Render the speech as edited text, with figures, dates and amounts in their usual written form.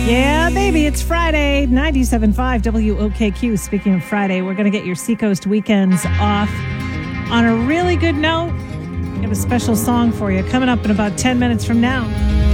Yeah, baby, it's Friday, 97.5 WOKQ. Speaking of Friday, we're going to get your Seacoast weekends off on a really good note. We have a special song for you coming up in about 10 minutes from now.